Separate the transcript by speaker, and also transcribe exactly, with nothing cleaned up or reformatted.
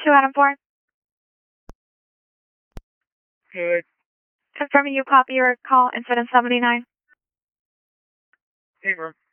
Speaker 1: two Adam four.
Speaker 2: Good.
Speaker 1: Confirming you copy your call, incident seventy-nine.
Speaker 2: Paper.